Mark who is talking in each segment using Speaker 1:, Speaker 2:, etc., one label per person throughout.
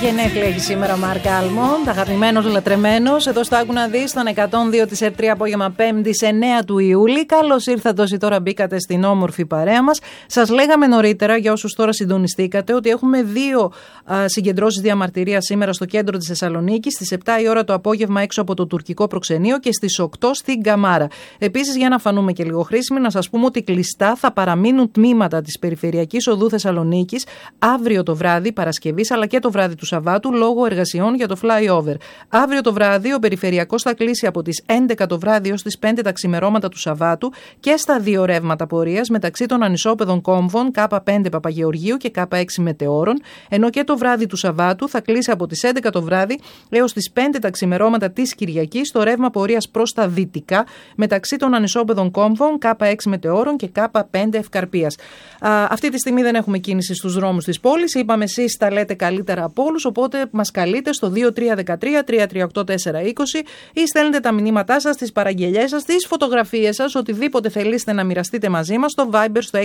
Speaker 1: Γενέθλια έχει σήμερα ο Μαρκ Άλμοντ, αγαπημένος λατρεμένος. Εδώ στο Άκου να δεις, στον 102 της ΕΡΤ3, απόγευμα 5ης 9 του Ιούλη. Καλώς ήρθατε όσοι τώρα μπήκατε στην όμορφη παρέα μας. Σας λέγαμε νωρίτερα, για όσους τώρα συντονιστήκατε, ότι έχουμε δύο συγκεντρώσεις διαμαρτυρίας σήμερα στο κέντρο της Θεσσαλονίκης, στις 7 η ώρα το απόγευμα έξω από το τουρκικό προξενείο και στις 8 στην Καμάρα. Επίσης, για να φανούμε και λίγο χρήσιμοι, να σας πούμε ότι κλειστά θα παραμείνουν τμήματα της Περιφερειακής Οδού Θεσσαλονίκης αύριο το βράδυ, Παρασκευής, αλλά και το βράδυ του Σαββάτου, λόγω εργασιών για το flyover. Αύριο το βράδυ ο περιφερειακός θα κλείσει από τις 11 το βράδυ ως τις 5 τα ξημερώματα του Σαββάτου και στα δύο ρεύματα πορείας μεταξύ των ανισόπεδων κόμβων K5 Παπαγεωργίου και K6 Μετεώρων, ενώ και το βράδυ του Σαββάτου θα κλείσει από τις 11 το βράδυ έως τις 5 τα ξημερώματα της Κυριακής το ρεύμα πορείας προς τα δυτικά μεταξύ των ανισόπεδων κόμβων K6 Μετεώρων και K5 Ευκαρπίας. Αυτή τη στιγμή δεν έχουμε κίνηση στους δρόμους της πόλης. Είπαμε, εσείς τα λέτε καλύτερα από όλους, οπότε μας καλείτε στο 2313-338-420 ή στέλνετε τα μηνύματά σας, τις παραγγελιές σας, τις φωτογραφίες σας, οτιδήποτε θελήσετε να μοιραστείτε μαζί μας στο Viber στο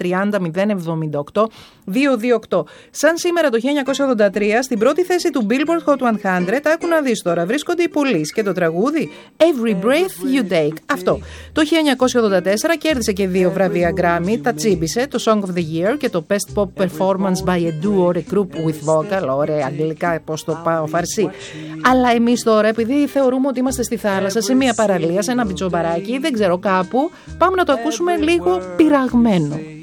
Speaker 1: 6930-078-228. Σαν σήμερα το 1983, στην πρώτη θέση του Billboard Hot 100, άκου να δεις τώρα, βρίσκονται οι Police και το τραγούδι Every Breath You Take. Αυτό. Το 1984 κέρδισε και δύο βραβεία Grammy, τα τσίμπησε, το Song of the Year και το Best Pop Performance by a Duo or a Group with Vocal. Ωραία, αγγλικά, πώς το πάω, φαρσί. Αλλά εμείς τώρα, επειδή θεωρούμε ότι είμαστε στη θάλασσα, σε μια παραλία, σε ένα μπιτσομπαράκι, δεν ξέρω κάπου, πάμε να το ακούσουμε λίγο πειραγμένο.